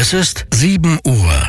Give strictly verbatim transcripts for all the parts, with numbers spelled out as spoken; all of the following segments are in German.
Es ist sieben Uhr.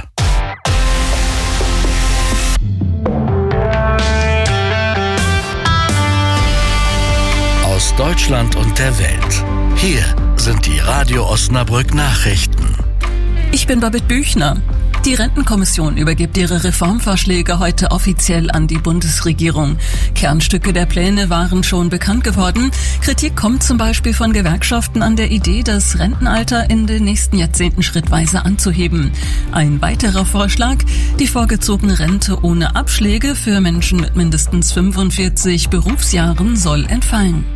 Aus Deutschland und der Welt. Hier sind die Radio Osnabrück Nachrichten. Ich bin Babette Büchner. Die Rentenkommission übergibt ihre Reformvorschläge heute offiziell an die Bundesregierung. Kernstücke der Pläne waren schon bekannt geworden. Kritik kommt zum Beispiel von Gewerkschaften an der Idee, das Rentenalter in den nächsten Jahrzehnten schrittweise anzuheben. Ein weiterer Vorschlag: die vorgezogene Rente ohne Abschläge für Menschen mit mindestens fünfundvierzig Berufsjahren soll entfallen.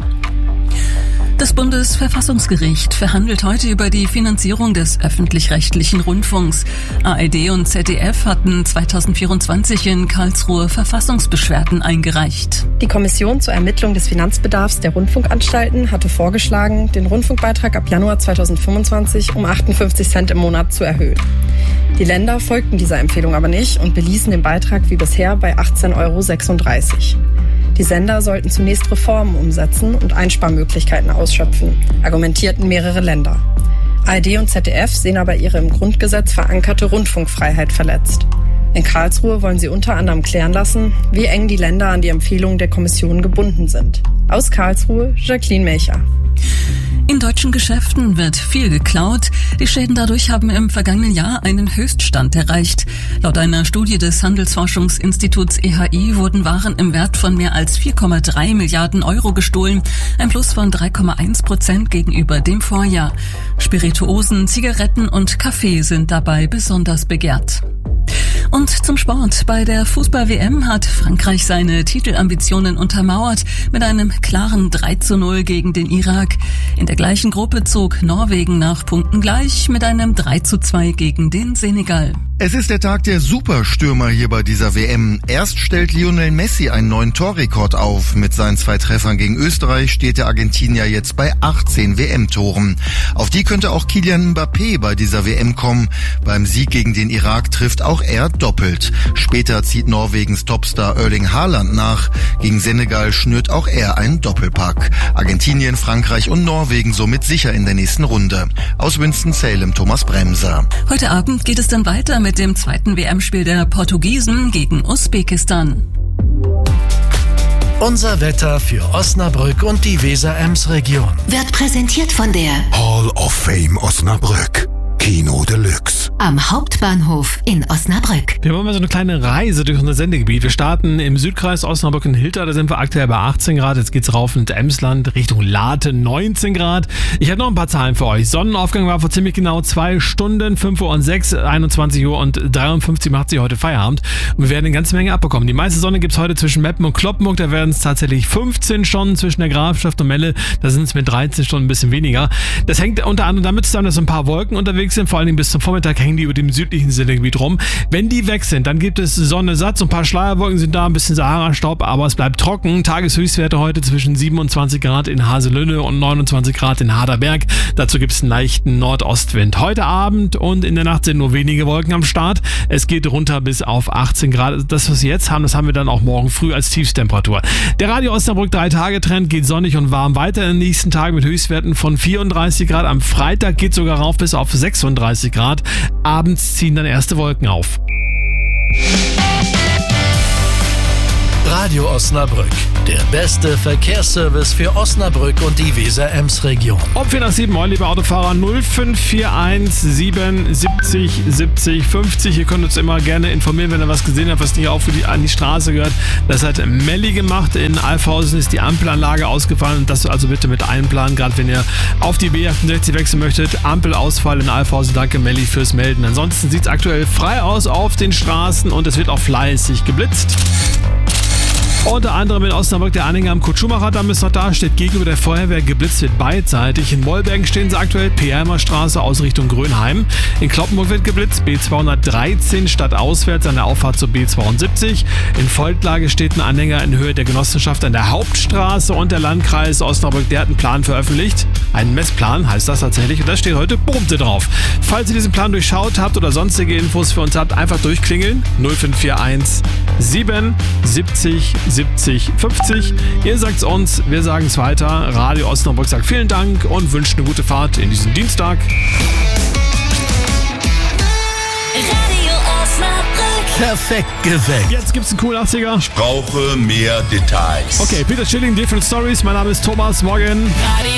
Das Bundesverfassungsgericht verhandelt heute über die Finanzierung des öffentlich-rechtlichen Rundfunks. A R D und Z D F hatten zweitausendvierundzwanzig in Karlsruhe Verfassungsbeschwerden eingereicht. Die Kommission zur Ermittlung des Finanzbedarfs der Rundfunkanstalten hatte vorgeschlagen, den Rundfunkbeitrag ab Januar zweitausendfünfundzwanzig um achtundfünfzig Cent im Monat zu erhöhen. Die Länder folgten dieser Empfehlung aber nicht und beließen den Beitrag wie bisher bei achtzehn Euro sechsunddreißig. Die Sender sollten zunächst Reformen umsetzen und Einsparmöglichkeiten ausschöpfen, argumentierten mehrere Länder. A R D und Z D F sehen aber ihre im Grundgesetz verankerte Rundfunkfreiheit verletzt. In Karlsruhe wollen sie unter anderem klären lassen, wie eng die Länder an die Empfehlungen der Kommission gebunden sind. Aus Karlsruhe, Jacqueline Melcher. In deutschen Geschäften wird viel geklaut. Die Schäden dadurch haben im vergangenen Jahr einen Höchststand erreicht. Laut einer Studie des Handelsforschungsinstituts E H I wurden Waren im Wert von mehr als vier Komma drei Milliarden Euro gestohlen, ein Plus von drei Komma eins Prozent gegenüber dem Vorjahr. Spirituosen, Zigaretten und Kaffee sind dabei besonders begehrt. Und zum Sport. Bei der Fußball-W M hat Frankreich seine Titelambitionen untermauert mit einem klaren drei zu null gegen den Irak. In der gleichen Gruppe zog Norwegen nach Punkten gleich mit einem drei zu zwei gegen den Senegal. Es ist der Tag der Superstürmer hier bei dieser W M. Erst stellt Lionel Messi einen neuen Torrekord auf. Mit seinen zwei Treffern gegen Österreich steht der Argentinier jetzt bei achtzehn W M-Toren. Auf die könnte auch Kylian Mbappé bei dieser W M kommen. Beim Sieg gegen den Irak trifft auch er doppelt. Später zieht Norwegens Topstar Erling Haaland nach. Gegen Senegal schnürt auch er einen Doppelpack. Argentinien, Frankreich und Norwegen somit sicher in der nächsten Runde. Aus Winston-Salem, Thomas Bremser. Heute Abend geht es dann weiter mit mit dem zweiten W M-Spiel der Portugiesen gegen Usbekistan. Unser Wetter für Osnabrück und die Weser-Ems-Region Wird präsentiert von der Hall of Fame Osnabrück. Kino Deluxe. Am Hauptbahnhof in Osnabrück. Wir machen mal so eine kleine Reise durch unser Sendegebiet. Wir starten im Südkreis Osnabrück in Hilter, da sind wir aktuell bei achtzehn Grad. Jetzt geht's rauf ins Emsland Richtung Laate, neunzehn Grad. Ich habe noch ein paar Zahlen für euch. Sonnenaufgang war vor ziemlich genau zwei Stunden, fünf Uhr und sechs, einundzwanzig Uhr und dreiundfünfzig macht sie heute Feierabend. Und wir werden eine ganze Menge abbekommen. Die meiste Sonne gibt's heute zwischen Meppen und Kloppenburg, da werden es tatsächlich fünfzehn Stunden zwischen der Grafschaft und Melle, da sind es mit dreizehn Stunden ein bisschen weniger. Das hängt unter anderem damit zusammen, dass so ein paar Wolken unterwegs sind, vor allem bis zum Vormittag hängen die über dem südlichen Sendegebiet rum. Wenn die weg sind, dann gibt es Sonne satt, so ein paar Schleierwolken sind da, ein bisschen Sahara-Staub, aber es bleibt trocken. Tageshöchstwerte heute zwischen siebenundzwanzig Grad in Haselünne und neunundzwanzig Grad in Harderberg. Dazu gibt es einen leichten Nordostwind. Heute Abend und in der Nacht sind nur wenige Wolken am Start. Es geht runter bis auf achtzehn Grad. Das, was wir jetzt haben, das haben wir dann auch morgen früh als Tiefstemperatur. Der Radio Osnabrück drei Tage Trend geht sonnig und warm weiter in den nächsten Tagen mit Höchstwerten von vierunddreißig Grad. Am Freitag geht sogar rauf bis auf sechsunddreißig Grad. Abends ziehen dann erste Wolken auf. Radio Osnabrück, der beste Verkehrsservice für Osnabrück und die Weser-Ems-Region. Um vier nach sieben, liebe Autofahrer, null fünf vier eins sieben siebzig siebzig fünfzig. Ihr könnt uns immer gerne informieren, wenn ihr was gesehen habt, was nicht auch für die, an die Straße gehört. Das hat Melli gemacht. In Alfhausen ist die Ampelanlage ausgefallen. Das also bitte mit einplanen, gerade wenn ihr auf die B achtundsechzig wechseln möchtet. Ampelausfall in Alfhausen. Danke, Melli, fürs Melden. Ansonsten sieht es aktuell frei aus auf den Straßen und es wird auch fleißig geblitzt. Unter anderem in Osnabrück der Anhänger am Kurt-Schumacher-Damm ist noch da, steht gegenüber der Feuerwehr, geblitzt wird beidseitig. In Mollbergen stehen sie aktuell, P-Heimer Straße aus Richtung Grönheim. In Kloppenburg wird geblitzt, B zweihundertdreizehn stadtauswärts an der Auffahrt zur B zweiundsiebzig. In Volklage steht ein Anhänger in Höhe der Genossenschaft an der Hauptstraße und der Landkreis Osnabrück, der hat einen Plan veröffentlicht. Einen Messplan heißt das tatsächlich und da steht heute Bumte drauf. Falls ihr diesen Plan durchschaut habt oder sonstige Infos für uns habt, einfach durchklingeln. null fünf vier eins sieben siebzig siebzig fünfzig. Ihr sagt's uns, wir sagen es weiter. Radio Osnabrück sagt vielen Dank und wünscht eine gute Fahrt in diesem Dienstag. Perfekt geweckt. Jetzt gibt's einen coolen achtziger. Ich brauche mehr Details. Okay, Peter Schilling, Different Stories. Mein Name ist Thomas. Morgen. Radio